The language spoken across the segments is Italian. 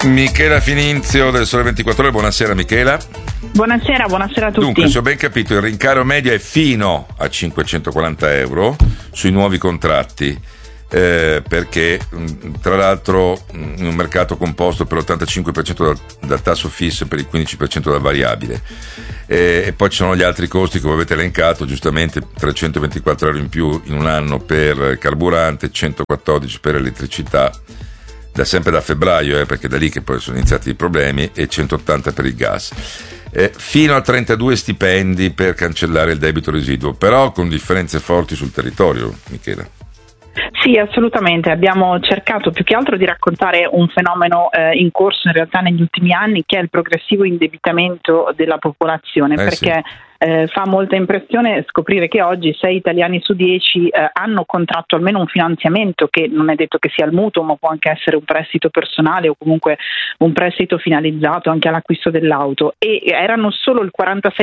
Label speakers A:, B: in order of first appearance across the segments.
A: Michela Fininzio del Sole 24 Ore, buonasera Michela.
B: Buonasera a tutti.
A: Dunque, se ho ben capito, il rincaro medio è fino a 540 euro sui nuovi contratti, perché tra l'altro in un mercato composto per l'85% dal tasso fisso e per il 15% dal variabile, e poi ci sono gli altri costi che voi avete elencato giustamente: 324 euro in più in un anno per carburante, 114 per elettricità, sempre da febbraio, perché è da lì che poi sono iniziati i problemi, e 180 per il gas. Fino a 32 stipendi per cancellare il debito residuo, però con differenze forti sul territorio, Michela.
B: Sì, assolutamente. Abbiamo cercato più che altro di raccontare un fenomeno in corso in realtà negli ultimi anni, che è il progressivo indebitamento della popolazione, perché fa molta impressione scoprire che oggi 6 italiani su 10 hanno contratto almeno un finanziamento, che non è detto che sia il mutuo, ma può anche essere un prestito personale o comunque un prestito finalizzato anche all'acquisto dell'auto, e erano solo il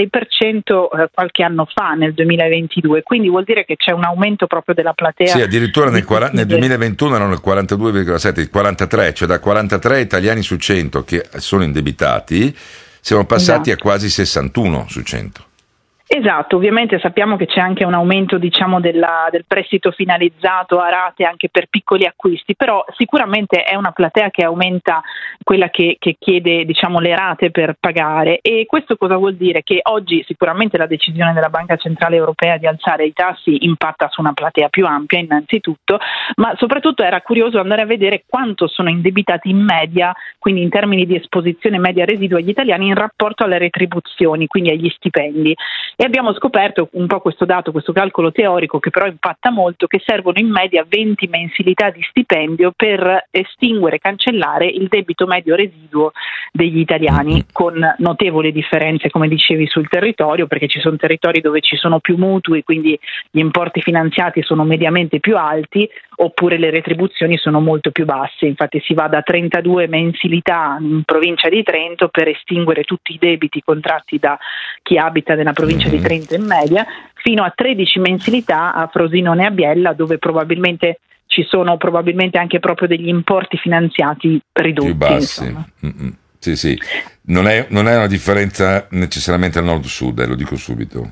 B: 46% qualche anno fa, nel 2022, quindi vuol dire che c'è un aumento proprio della platea.
A: Sì, addirittura nel 2021 erano il 42,7, il 43, cioè da 43 italiani su 100 che sono indebitati siamo passati a quasi 61 su 100.
B: Esatto, ovviamente sappiamo che c'è anche un aumento, diciamo, del prestito finalizzato a rate anche per piccoli acquisti, però sicuramente è una platea che aumenta, quella che chiede, diciamo, le rate per pagare. E questo cosa vuol dire? Che oggi sicuramente la decisione della Banca Centrale Europea di alzare i tassi impatta su una platea più ampia innanzitutto, ma soprattutto era curioso andare a vedere quanto sono indebitati in media, quindi in termini di esposizione media residua agli italiani in rapporto alle retribuzioni, quindi agli stipendi. E abbiamo scoperto un po' questo dato, questo calcolo teorico che però impatta molto, che servono in media 20 mensilità di stipendio per estinguere, cancellare il debito medio residuo degli italiani, con notevoli differenze, come dicevi, sul territorio, perché ci sono territori dove ci sono più mutui, quindi gli importi finanziati sono mediamente più alti, oppure le retribuzioni sono molto più basse. Infatti si va da 32 mensilità in provincia di Trento per estinguere tutti i debiti contratti da chi abita nella provincia di Trento in media, fino a 13 mensilità a Frosinone e a Biella, dove probabilmente ci sono anche proprio degli importi finanziati ridotti.
A: Più bassi. Sì. Non è una differenza necessariamente al nord-sud, lo dico subito.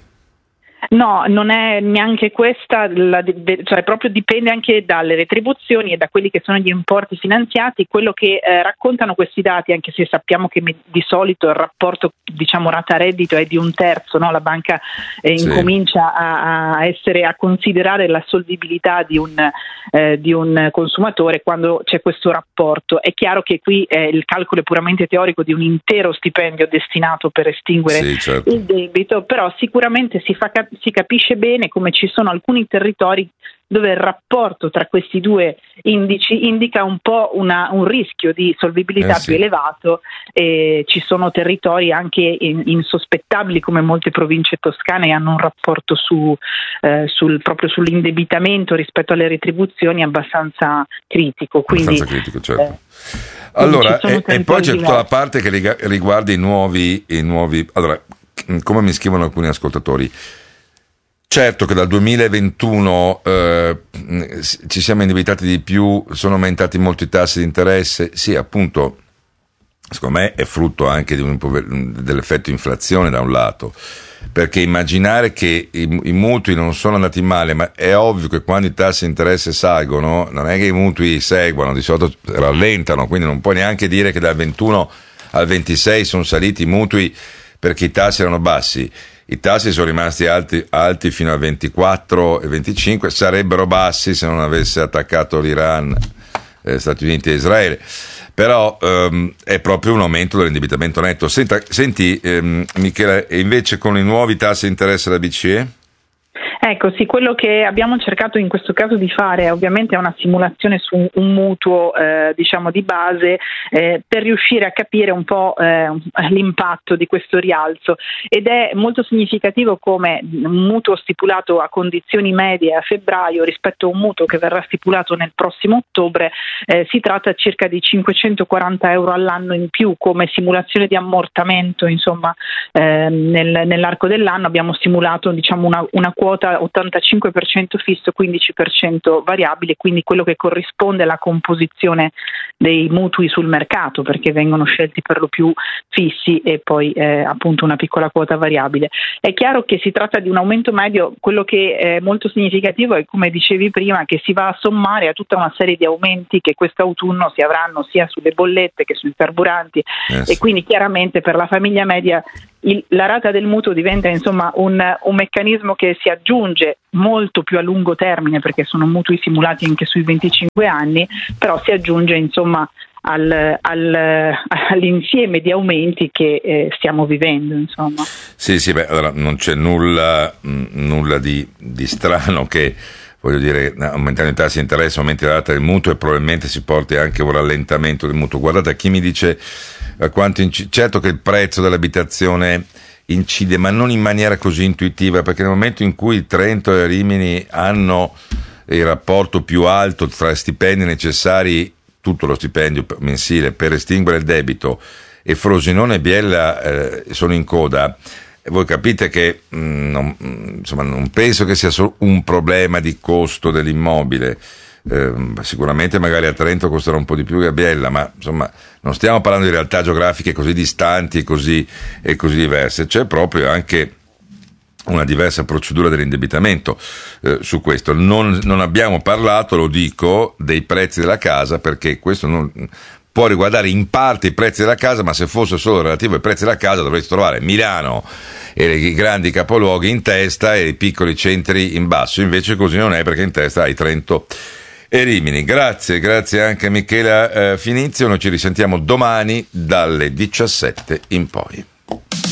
B: No, non è neanche questa, cioè proprio dipende anche dalle retribuzioni e da quelli che sono gli importi finanziati. Quello che raccontano questi dati, anche se sappiamo che di solito il rapporto, diciamo, rata-reddito è di un terzo, no? La banca incomincia a considerare la solvibilità di un consumatore quando c'è questo rapporto. È chiaro che qui il calcolo è puramente teorico di un intero stipendio destinato per estinguere il debito, però sicuramente si capisce bene come ci sono alcuni territori dove il rapporto tra questi due indici indica un po' un rischio di solvibilità più elevato, e ci sono territori anche insospettabili, come molte province toscane, che hanno un rapporto proprio sull'indebitamento rispetto alle retribuzioni abbastanza critico. Quindi,
A: certo. Allora, e poi c'è tutta la parte che riguarda i nuovi. Allora, come mi scrivono alcuni ascoltatori, certo che dal 2021 ci siamo indebitati di più, sono aumentati molto i tassi di interesse. Sì, appunto, secondo me è frutto anche dell'effetto inflazione da un lato, perché immaginare che i mutui non sono andati male, ma è ovvio che quando i tassi di interesse salgono non è che i mutui seguano, di solito rallentano, quindi non puoi neanche dire che dal 21 al 26 sono saliti i mutui perché i tassi erano bassi. I tassi sono rimasti alti fino al 24 e 25, sarebbero bassi se non avesse attaccato l'Iran, Stati Uniti e Israele, però è proprio un aumento dell'indebitamento netto. Senti Michela, e invece con i nuovi tassi di interesse della BCE?
B: Ecco, sì, quello che abbiamo cercato in questo caso di fare è ovviamente una simulazione su un mutuo, diciamo, di base, per riuscire a capire un po' l'impatto di questo rialzo, ed è molto significativo come un mutuo stipulato a condizioni medie a febbraio rispetto a un mutuo che verrà stipulato nel prossimo ottobre, si tratta circa di 540 euro all'anno in più come simulazione di ammortamento. Insomma, nell'arco dell'anno abbiamo simulato, diciamo, una quota quota 85% fisso, 15% variabile, quindi quello che corrisponde alla composizione dei mutui sul mercato, perché vengono scelti per lo più fissi e poi appunto una piccola quota variabile. È chiaro che si tratta di un aumento medio, quello che è molto significativo è, come dicevi prima, che si va a sommare a tutta una serie di aumenti che quest'autunno si avranno sia sulle bollette che sui carburanti, e quindi chiaramente per la famiglia media la rata del mutuo diventa insomma un meccanismo che si aggiunge molto più a lungo termine, perché sono mutui simulati anche sui 25 anni, però si aggiunge insomma all'insieme di aumenti che stiamo vivendo, insomma.
A: Sì, allora non c'è nulla di strano che, voglio dire, aumentando i tassi di interesse, aumenti la rata del mutuo e probabilmente si porti anche un rallentamento del mutuo. Guardate, chi mi dice quanto certo che il prezzo dell'abitazione incide, ma non in maniera così intuitiva, perché nel momento in cui Trento e Rimini hanno il rapporto più alto tra stipendi necessari, tutto lo stipendio mensile per estinguere il debito, e Frosinone e Biella sono in coda, voi capite che non penso che sia solo un problema di costo dell'immobile. Sicuramente magari a Trento costerà un po' di più che a Biella, ma insomma non stiamo parlando di realtà geografiche così distanti e così diverse. C'è proprio anche una diversa procedura dell'indebitamento su questo. Non abbiamo parlato, lo dico, dei prezzi della casa, perché questo non può riguardare in parte i prezzi della casa, ma se fosse solo relativo ai prezzi della casa dovreste trovare Milano e i grandi capoluoghi in testa e i piccoli centri in basso. Invece così non è, perché in testa hai Trento e Rimini. Grazie anche a Michela Finizio. Noi ci risentiamo domani dalle 17 in poi.